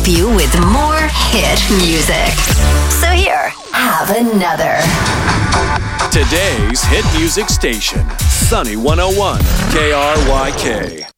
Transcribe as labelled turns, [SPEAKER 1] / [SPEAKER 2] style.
[SPEAKER 1] help you with more hit music. So here, have another.
[SPEAKER 2] Today's hit music station, Sunny 101, KRYK.